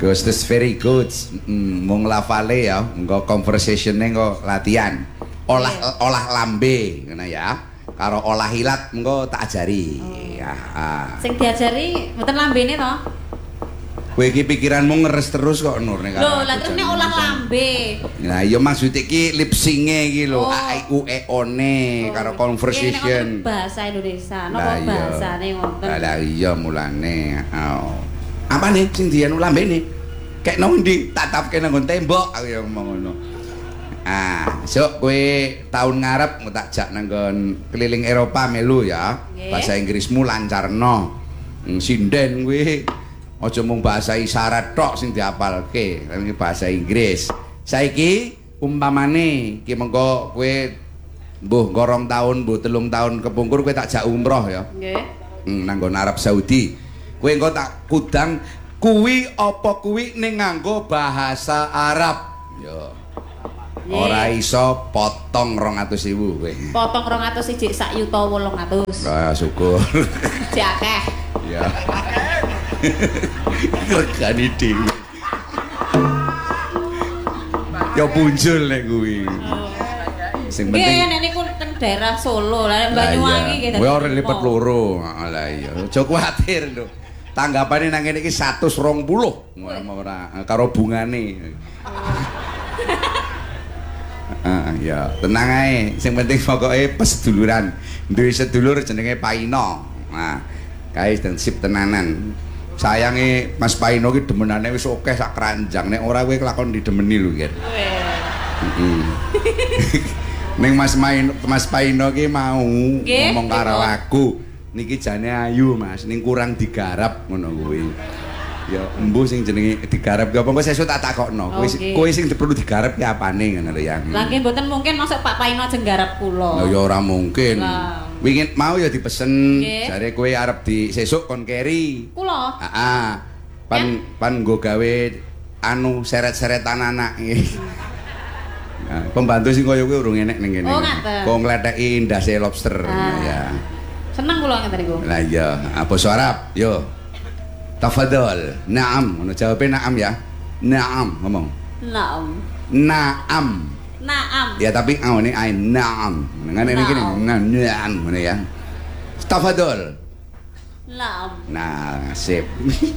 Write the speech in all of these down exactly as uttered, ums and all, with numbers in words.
Bagus, this very good. Mm, mung lafale ya, engko conversatione engko latihan. Olah yeah. olah lambe ngono ya. Karo olah ilat engko tak ajari. Oh. Ya. Sing diajari mboten lambene to? Kowe iki pikiranmu ngeres terus kok Nur nek. Lho, lha terus nek olah lambe. Nah, iya maksud iki lip sync-e iki lho, a i u e o ne karo conversation. Bahasa Indonesia, napa bahasane ngoten. Lah iya mulane. Oh. Apa nih sing dianu lambene? Kek nang ndi? Tatapke nang tembok aku ya ngomong ngono. Ah, sok kowe tahun ngarep tak jak nang keliling Eropa melu ya. Okay. Bahasa Inggrismu lancarno. Sinden kowe aja mung bahasa isyarat tok sing diapalke, tapi bahasa Inggris. Saiki umpamane ki mengko kowe mbuh gorong tahun, mbuh telung tahun kepungkur kowe tak jak umroh ya. Nggih. Hmm, nang Arab Saudi. Kowe engko tak kudang kuwi apa kuwi ning nganggo bahasa Arab. Yo. Ora iso potong rong atus ribu kowe. Potong rong atus siji sak yuta wolung atus. Ah, syukur. Cek akeh. Ya. Regane dhewe. Ya punjul nek kuwi. Sing penting. Nggih, nek niku teng daerah Solo, lah Banyuwangi nggih. Kowe ora lipat loro. Lah iya, aja kuwatir lho. Tanggapane nang kene iki seratus dua puluh ora karo bungane. Ah ya, tenang ae. Sing penting pokoke peseduluran. Duwe sedulur jenenge Paino. Nah, kae sip tenanan. Sayange Mas Paino ki demenane wis akeh sak keranjang. Nek ora kowe kelakon didemeni lho, Ger. Heeh. Ning Mas Maino, Mas Paino ki mau ngomong karo aku. Niki jane ayu Mas, ning kurang digarap ngono kuwi. Ya embuh sing jenenge digarap ki apa engko sesuk tak takokno. Kowe kowe sing perlu digarap ki apane ngono lho ya. Lah nggih mboten mungkin masuk Pak Paino jeng garap kula. Lah ya ora mungkin. Wingit mau ya dipesen jare kowe arep di sesuk kon keri. Kula. Heeh. Pan pan nggo gawe anu seret-seretan anak iki. Nah, pembantu sing kaya kowe urung enek ning kene. Oh, ngaten. Kok ngleteki ndase lobster ya. Seneng kula ngeten niku. Lah iya, apa Arab? Yo. Tafadhol. Naam, ngono jawabe naam ya. Naam, ngomong. Naam. Naam. Naam. Ya tapi awone ain naam. Ngene iki naam ngono ya. Tafadhol. Naam. Nah, sip.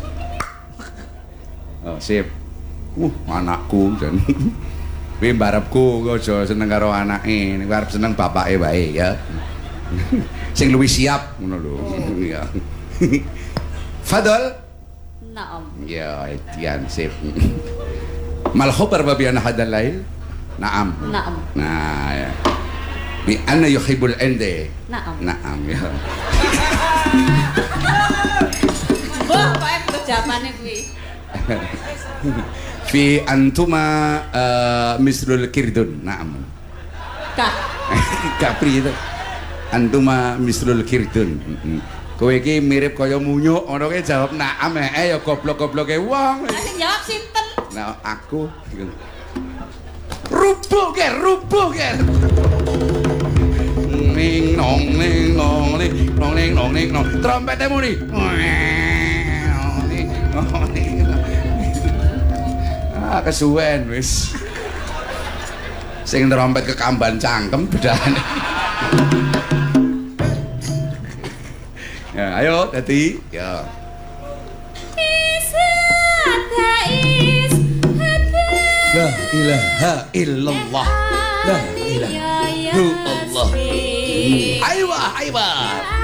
Oh, sip. Uh, anakku jan. Kuwi mbarepku aja seneng karo anake, nek arep seneng bapake wae ya. Sing luwih siap ngono lho. Iya. Fadol. Naam. Ya, itian sip. Mal khabar babi ana hadal lail? Naam. Naam. Nah, ya. Bi anna yuhibbul inde. Naam. Naam ya. Wah, pae kejapane kuwi. Fi antuma uh, mislul kirdun. Naam. Kah. Kapri itu. Antuma mislul kirdun. Kowe iki mirip kaya munyuk, ngono ki jawab naam eh ya goblok-gobloke wong. Lah sing jawab sinten? Nah, aku. Rubuh ke, rubuh ke. Ning nong ning nong ning nong ning nong ning nong. Trompete muni. Ah, kesuwen wis. Sing trompet kekamban cangkem bedane. Ya, ayo dadi. Ya. La ilaha illallah. La ilaha illallah. Aywa, aywa.